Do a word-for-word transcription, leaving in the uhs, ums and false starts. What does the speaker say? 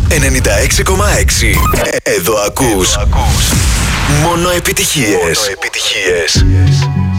ενενήντα έξι κόμμα έξι. Εδώ ακούς μόνο επιτυχίες. Μόνο επιτυχίες.